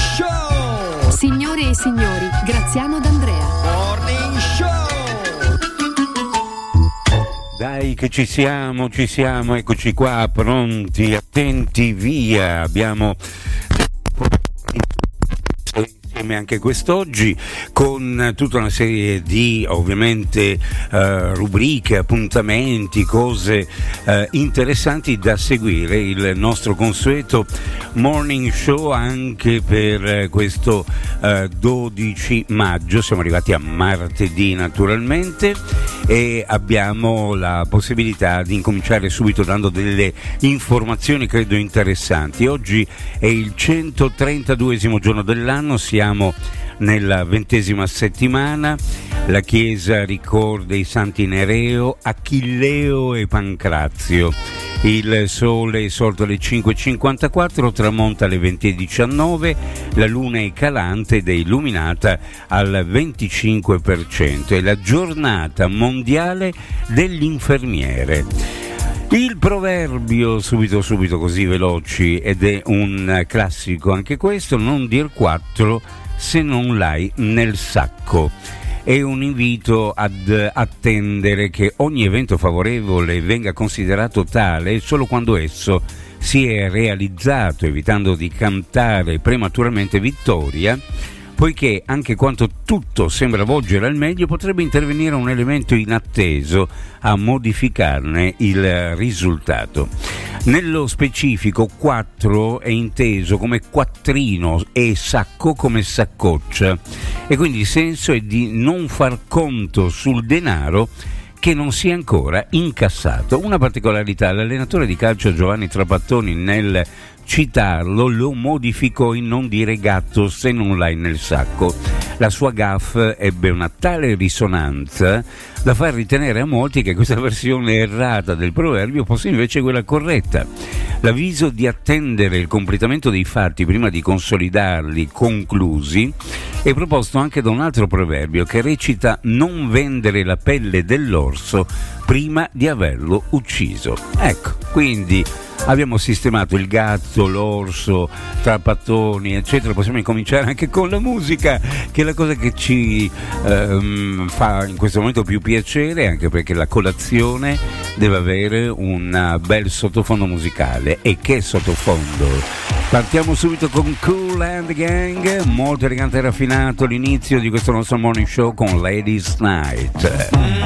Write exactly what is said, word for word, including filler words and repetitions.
Show. Signore e signori, Graziano D'Andrea. Morning Show. Dai che ci siamo, ci siamo, eccoci qua, pronti, attenti, via. Abbiamo insieme anche quest'oggi con tutta una serie di ovviamente eh, rubriche, appuntamenti, cose eh, interessanti da seguire, il nostro consueto morning show anche per eh, questo eh, dodici maggio. Siamo arrivati a martedì naturalmente e abbiamo la possibilità di incominciare subito dando delle informazioni credo interessanti. Oggi è il centotrentaduesimo giorno dell'anno, siamo nella ventesima settimana. La Chiesa ricorda i santi Nereo, Achilleo e Pancrazio. Il sole è sorto alle cinque e cinquantaquattro, tramonta alle venti e diciannove, la luna è calante ed è illuminata al venticinque per cento. È la giornata mondiale dell'infermiere. Il proverbio, subito subito così veloci, ed è un classico anche questo: non dir quattro se non l'hai nel sacco. È un invito ad attendere che ogni evento favorevole venga considerato tale solo quando esso si è realizzato, evitando di cantare prematuramente vittoria, poiché anche quando tutto sembra volgere al meglio potrebbe intervenire un elemento inatteso a modificarne il risultato. Nello specifico, quattro è inteso come quattrino e sacco come saccoccia, e quindi il senso è di non far conto sul denaro che non sia ancora incassato. Una particolarità: l'allenatore di calcio Giovanni Trapattoni nel citarlo lo modificò in non dire gatto se non l'hai nel sacco. La sua gaffe ebbe una tale risonanza da far ritenere a molti che questa versione errata del proverbio fosse invece quella corretta. L'avviso di attendere il completamento dei fatti prima di consolidarli conclusi è proposto anche da un altro proverbio che recita: non vendere la pelle dell'orso prima di averlo ucciso. Ecco, quindi abbiamo sistemato il gatto, l'orso, Trapattoni, eccetera. Possiamo incominciare anche con la musica, che è la cosa che ci ehm, fa in questo momento più piacere, anche perché la colazione deve avere un bel sottofondo musicale. E che sottofondo! Partiamo subito con Kool and the Gang, molto elegante e raffinato l'inizio di questo nostro morning show con Ladies Night.